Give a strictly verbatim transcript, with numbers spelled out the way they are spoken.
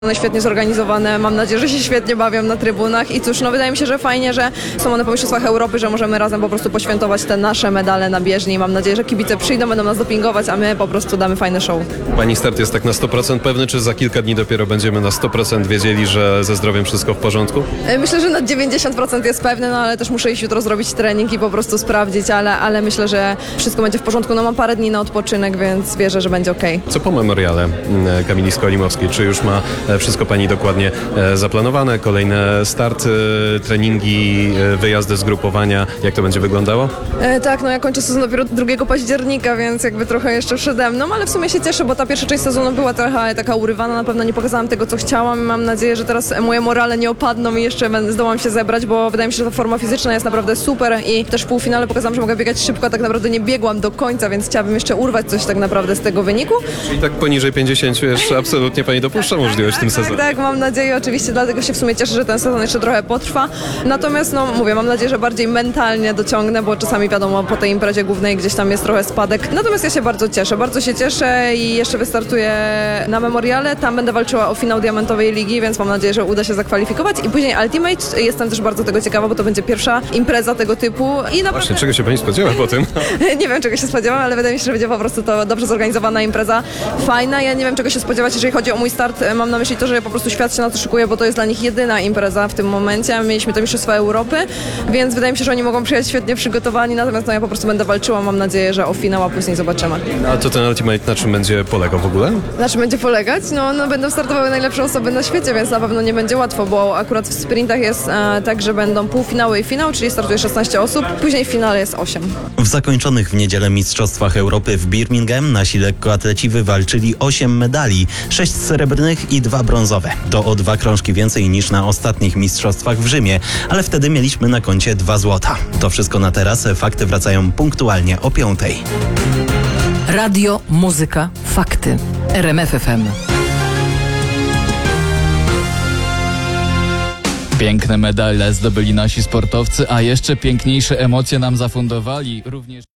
One świetnie zorganizowane, mam nadzieję, że się świetnie bawią na trybunach i cóż, no wydaje mi się, że fajnie, że są one po Mistrzostwach Europy, że możemy razem po prostu poświętować te nasze medale na bieżni. Mam nadzieję, że kibice przyjdą, będą nas dopingować, a my po prostu damy fajne show. Pani start jest tak na sto procent pewny, czy za kilka dni dopiero będziemy na sto procent wiedzieli, że ze zdrowiem wszystko w porządku? Myślę, że na dziewięćdziesiąt procent jest pewne, no ale też muszę iść jutro zrobić trening i po prostu sprawdzić, ale, ale myślę, że wszystko będzie w porządku. No mam parę dni na odpoczynek, więc wierzę, że będzie okej. Co po memoriale Kamili Skolimowskiej? Czy już ma wszystko pani dokładnie zaplanowane? Kolejne starty, treningi, wyjazdy, zgrupowania? Jak to będzie wyglądało? E, tak, no ja kończę sezon dopiero drugiego października, więc jakby trochę jeszcze przede mną, ale w sumie się cieszę, bo ta pierwsza część sezonu była trochę taka urywana, na pewno nie pokazałam tego, co chciałam. Mam nadzieję, że teraz moje morale nie opadną i jeszcze będę, zdołam się zebrać, bo wydaje mi się, że ta forma fizyczna jest naprawdę super i też w półfinale pokazałam, że mogę biegać szybko, a tak naprawdę nie biegłam do końca, więc chciałabym jeszcze urwać coś tak naprawdę z tego wyniku. Czyli tak poniżej pięćdziesiąt jeszcze absolutnie pani dopuszcza możliwość w tym sezonie? Tak, tak, mam nadzieję, oczywiście, dlatego się w sumie cieszę, że ten sezon jeszcze trochę potrwa. Natomiast, no mówię, mam nadzieję, że bardziej mentalnie dociągnę, bo czasami wiadomo, po tej imprezie głównej gdzieś tam jest trochę spadek. Natomiast ja się bardzo cieszę, bardzo się cieszę i jeszcze wystartuję na memoriale. Tam będę walczyła o finał Diamentowej Ligi, więc mam nadzieję, że uda się zakwalifikować. I później Ultimate. Jestem też bardzo tego ciekawa, bo to będzie pierwsza impreza tego typu. I naprawdę... Właśnie, czego się pani spodziewa po tym? Nie wiem, czego się spodziewam, ale wydaje mi się, że będzie po prostu to dobrze zorganizowana impreza. Fajna. Ja nie wiem, czego się spodziewać, jeżeli chodzi o mój start. Mam na myśli to, że po prostu świat się na to szykuje, bo to jest dla nich jedyna impreza w tym momencie. Mieliśmy to Mistrzostwa Europy, więc wydaje mi się, że oni mogą przyjechać świetnie przygotowani, natomiast no, ja po prostu będę walczyła. Mam nadzieję, że o finał, a później zobaczymy. A to ten Ultimate na czym będzie polegał w ogóle? Na czym będzie polegać? No, no będą startowały najlepsze osoby na świecie, więc na pewno nie będzie łatwo, bo akurat w sprintach jest e, tak, że będą półfinały i finał, czyli startuje szesnaście osób, później w finale jest osiem. W zakończonych w niedzielę Mistrzostwach Europy w Birmingham nasi lekkoatleci wywalczyli osiem medali, sześć srebrnych i dwa brązowe. To o dwa krążki więcej niż na ostatnich mistrzostwach w Rzymie, ale wtedy mieliśmy na koncie dwa złota. To wszystko na teraz, fakty wracają punktualnie o piątej. Radio, muzyka, fakty. R M F F M. Piękne medale zdobyli nasi sportowcy, a jeszcze piękniejsze emocje nam zafundowali również